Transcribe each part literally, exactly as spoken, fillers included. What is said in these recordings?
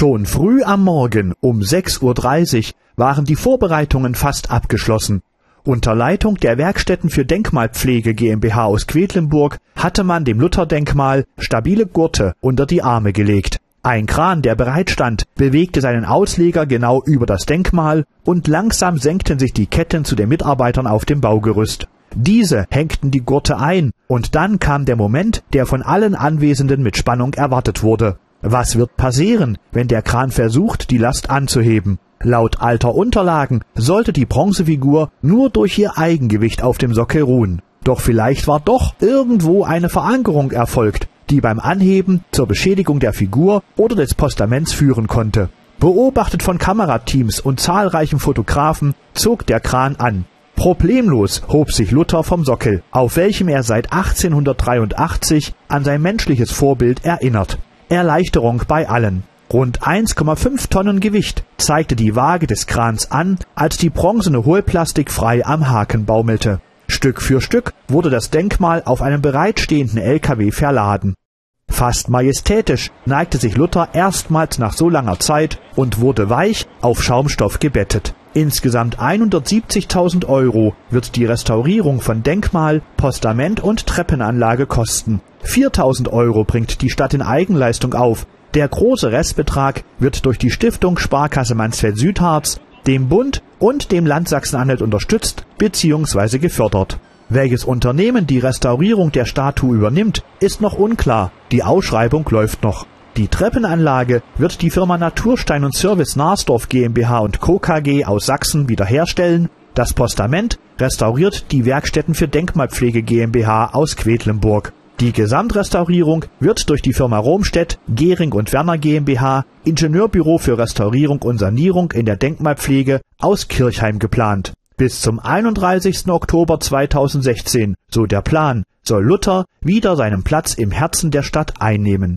Schon früh am Morgen um sechs Uhr dreißig waren die Vorbereitungen fast abgeschlossen. Unter Leitung der Werkstätten für Denkmalpflege GmbH aus Quedlinburg hatte man dem Lutherdenkmal stabile Gurte unter die Arme gelegt. Ein Kran, der bereitstand, bewegte seinen Ausleger genau über das Denkmal und langsam senkten sich die Ketten zu den Mitarbeitern auf dem Baugerüst. Diese hängten die Gurte ein und dann kam der Moment, der von allen Anwesenden mit Spannung erwartet wurde. Was wird passieren, wenn der Kran versucht, die Last anzuheben? Laut alter Unterlagen sollte die Bronzefigur nur durch ihr Eigengewicht auf dem Sockel ruhen. Doch vielleicht war doch irgendwo eine Verankerung erfolgt, die beim Anheben zur Beschädigung der Figur oder des Postaments führen konnte. Beobachtet von Kamerateams und zahlreichen Fotografen zog der Kran an. Problemlos hob sich Luther vom Sockel, auf welchem er seit achtzehnhundertdreiundachtzig an sein menschliches Vorbild erinnert. Erleichterung bei allen. Rund eins Komma fünf Tonnen Gewicht zeigte die Waage des Krans an, als die bronzene Hohlplastik frei am Haken baumelte. Stück für Stück wurde das Denkmal auf einem bereitstehenden L K W verladen. Fast majestätisch neigte sich Luther erstmals nach so langer Zeit und wurde weich auf Schaumstoff gebettet. Insgesamt hundertsiebzigtausend Euro wird die Restaurierung von Denkmal, Postament und Treppenanlage kosten. viertausend Euro bringt die Stadt in Eigenleistung auf. Der große Restbetrag wird durch die Stiftung Sparkasse Mansfeld-Südharz, dem Bund und dem Land Sachsen-Anhalt unterstützt bzw. gefördert. Welches Unternehmen die Restaurierung der Statue übernimmt, ist noch unklar. Die Ausschreibung läuft noch. Die Treppenanlage wird die Firma Naturstein und Service Narsdorf GmbH und Co. K G aus Sachsen wiederherstellen. Das Postament restauriert die Werkstätten für Denkmalpflege GmbH aus Quedlinburg. Die Gesamtrestaurierung wird durch die Firma Romstedt, Gehring und Werner GmbH, Ingenieurbüro für Restaurierung und Sanierung in der Denkmalpflege aus Kirchheim geplant. Bis zum einunddreißigsten Oktober zweitausendsechzehn, so der Plan, soll Luther wieder seinen Platz im Herzen der Stadt einnehmen.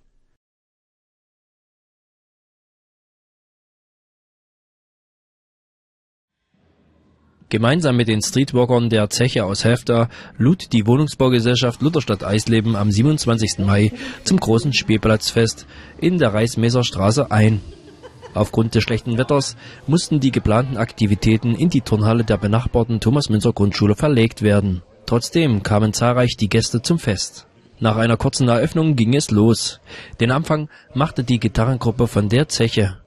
Gemeinsam mit den Streetwalkern der Zeche aus Hefta lud die Wohnungsbaugesellschaft Lutherstadt Eisleben am siebenundzwanzigsten Mai zum großen Spielplatzfest in der Reismesserstraße ein. Aufgrund des schlechten Wetters mussten die geplanten Aktivitäten in die Turnhalle der benachbarten Thomas-Münzer-Grundschule verlegt werden. Trotzdem kamen zahlreich die Gäste zum Fest. Nach einer kurzen Eröffnung ging es los. Den Anfang machte die Gitarrengruppe von der Zeche.